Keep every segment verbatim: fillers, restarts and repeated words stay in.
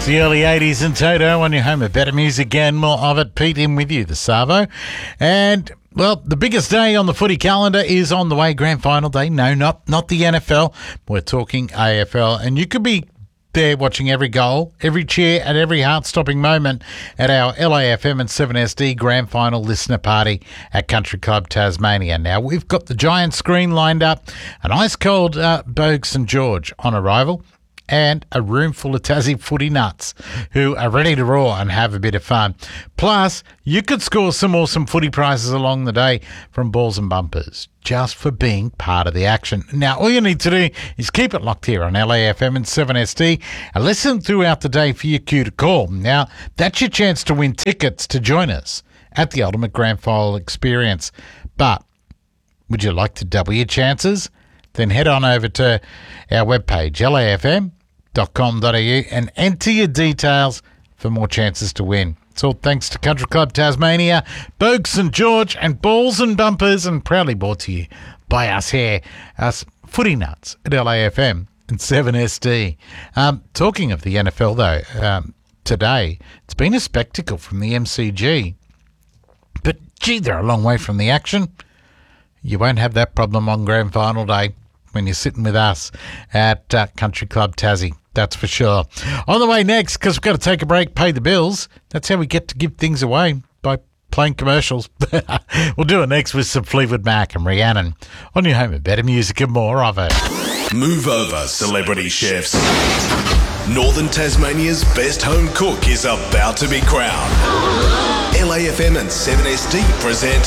It's the early eighties in Toto on your home of better music again. More of it. Pete in with you, the Savo. And, well, the biggest day on the footy calendar is on the way, grand final day. No, not, not the N F L. We're talking A F L. And you could be there watching every goal, every cheer, and every heart-stopping moment at our L A F M and seven S D grand final listener party at Country Club Tasmania. Now, we've got the giant screen lined up, an ice-cold uh, Bogue St George on arrival, and a room full of Tassie footy nuts who are ready to roar and have a bit of fun. Plus, you could score some awesome footy prizes along the day from Balls and Bumpers, just for being part of the action. Now, all you need to do is keep it locked here on L A F M and seven S D and listen throughout the day for your cue to call. Now, that's your chance to win tickets to join us at the Ultimate Grand Final Experience. But would you like to double your chances? Then head on over to our webpage, L A F M dot com dot a u, and enter your details for more chances to win. It's all thanks to Country Club Tasmania, Bogue St George, and Balls and Bumpers, and proudly brought to you by us here, us footy nuts at L A F M and seven S D. Um, talking of the N F L, though, um, today, it's been a spectacle from the M C G. But, gee, they're a long way from the action. You won't have that problem on grand final day when you're sitting with us at uh, Country Club Tassie. That's for sure. On the way next, because we've got to take a break, pay the bills. That's how we get to give things away, by playing commercials. We'll do it next with some Fleetwood Mac and Rhiannon on your home of better music and more of it. Move over, celebrity chefs. Northern Tasmania's best home cook is about to be crowned. L A F M and seven S D present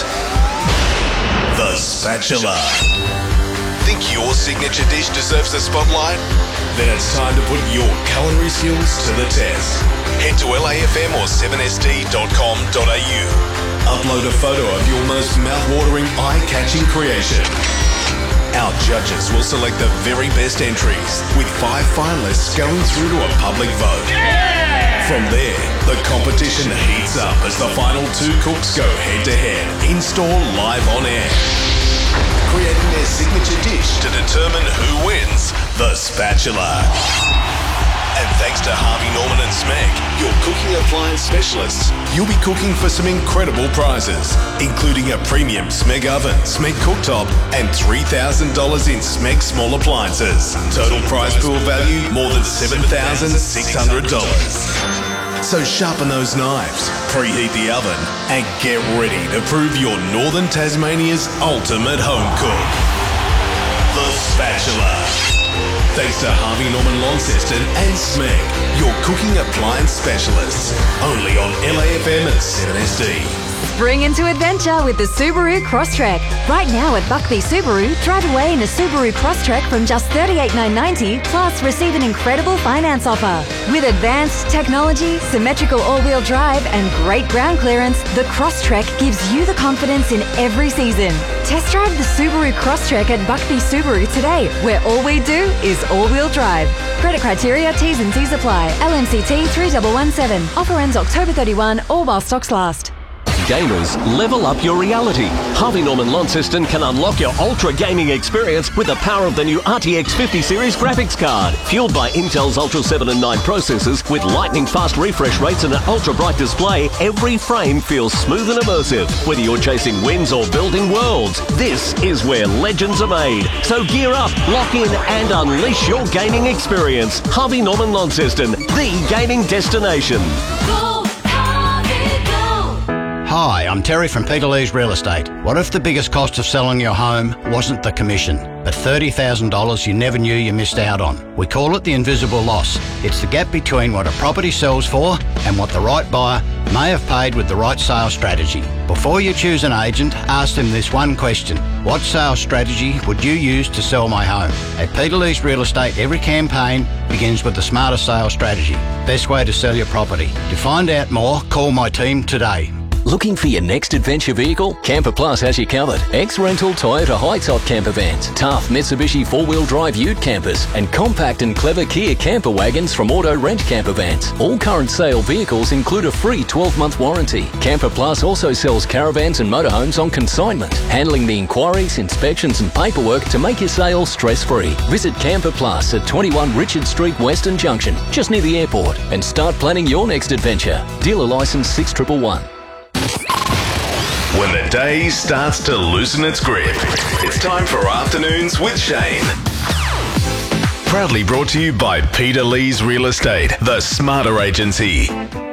The Spatula. Think your signature dish deserves a spotlight? Then it's time to put your culinary skills to the test. Head to L A F M or seven S D dot com dot a u. Upload a photo of your most mouth-watering, eye-catching creation. Our judges will select the very best entries, with five finalists going through to a public vote. Yeah! From there, the competition heats up as the final two cooks go head-to-head, in-store live on air, creating their signature dish to determine who wins the Spatula. And thanks to Harvey Norman and Smeg, your cooking appliance specialists, you'll be cooking for some incredible prizes, including a premium Smeg oven, Smeg cooktop, and three thousand dollars in Smeg small appliances. Total prize pool value more than seven thousand six hundred dollars. So sharpen those knives, preheat the oven, and get ready to prove you're Northern Tasmania's ultimate home cook. The Spatula. Thanks to Harvey Norman Launceston and Smeg, your cooking appliance specialists. Only on L A F M and seven S D. Spring into adventure with the Subaru Crosstrek. Right now at Buckby Subaru, drive away in a Subaru Crosstrek from just thirty-eight thousand nine hundred ninety dollars, plus receive an incredible finance offer. With advanced technology, symmetrical all-wheel drive, and great ground clearance, the Crosstrek gives you the confidence in every season. Test drive the Subaru Crosstrek at Buckby Subaru today, where all we do is all-wheel drive. Credit criteria, T's and C's apply. L M C T three one one seven. Offer ends October thirty-first, or while stocks last. Gamers, level up your reality. Harvey Norman Launceston can unlock your ultra gaming experience with the power of the new R T X fifty series graphics card. Fueled by Intel's Ultra seven and nine processors with lightning fast refresh rates and an ultra bright display, every frame feels smooth and immersive. Whether you're chasing wins or building worlds, this is where legends are made. So gear up, lock in and unleash your gaming experience. Harvey Norman Launceston, the gaming destination. Go, Harvey, go. Hi, I'm Terry from Peter Lee's Real Estate. What if the biggest cost of selling your home wasn't the commission, but thirty thousand dollars you never knew you missed out on? We call it the invisible loss. It's the gap between what a property sells for and what the right buyer may have paid with the right sales strategy. Before you choose an agent, ask them this one question. What sales strategy would you use to sell my home? At Peter Lee's Real Estate, every campaign begins with the smarter sales strategy. Best way to sell your property. To find out more, call my team today. Looking for your next adventure vehicle? Camper Plus has you covered. Ex-rental Toyota high-top camper vans, tough Mitsubishi four-wheel drive ute campers, and compact and clever Kia camper wagons from Auto Rent Camper Vans. All current sale vehicles include a free twelve-month warranty. Camper Plus also sells caravans and motorhomes on consignment, handling the inquiries, inspections and paperwork to make your sale stress-free. Visit Camper Plus at twenty-one Richard Street, Western Junction, just near the airport, and start planning your next adventure. Dealer licence six one one one. When the day starts to loosen its grip, it's time for Afternoons with Shane. Proudly brought to you by Peter Lee's Real Estate, the smarter agency.